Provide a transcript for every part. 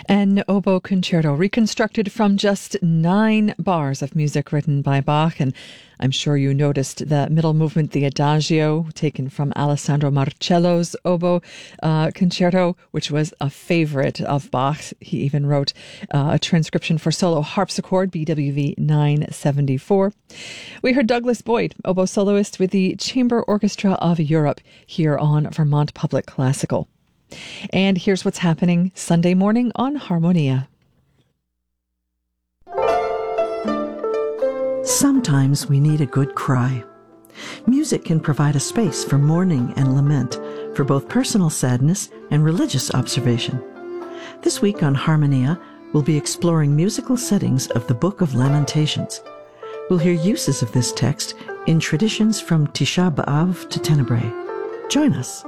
An oboe concerto reconstructed from just 9 bars of music written by Bach. And I'm sure you noticed the middle movement, the Adagio, taken from Alessandro Marcello's oboe concerto, which was a favorite of Bach's. He even wrote a transcription for solo harpsichord, BWV 974. We heard Douglas Boyd, oboe soloist with the Chamber Orchestra of Europe, here on Vermont Public Classical. And here's what's happening Sunday morning on Harmonia. Sometimes we need a good cry. Music can provide a space for mourning and lament, for both personal sadness and religious observation. This week on Harmonia, we'll be exploring musical settings of the Book of Lamentations. We'll hear uses of this text in traditions from Tisha B'Av to Tenebrae. Join us.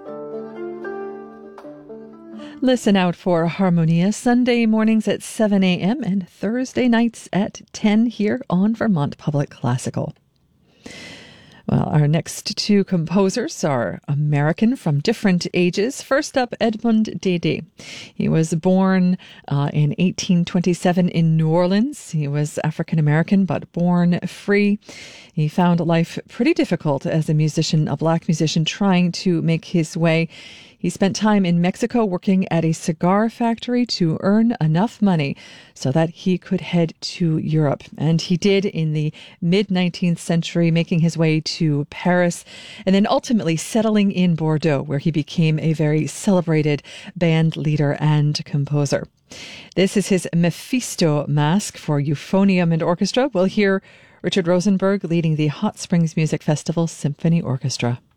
Listen out for Harmonia Sunday mornings at 7 a.m. and Thursday nights at 10 here on Vermont Public Classical. Well, our next two composers are American from different ages. First up, Edmond Dede. He was born in 1827 in New Orleans. He was African-American but born free. He found life pretty difficult as a musician, a black musician, trying to make his way. He spent time in Mexico working at a cigar factory to earn enough money so that he could head to Europe. And he did in the mid-19th century, making his way to Paris and then ultimately settling in Bordeaux, where he became a very celebrated band leader and composer. This is his Mephisto Masque for euphonium and orchestra. We'll hear Richard Rosenberg leading the Hot Springs Music Festival Symphony Orchestra.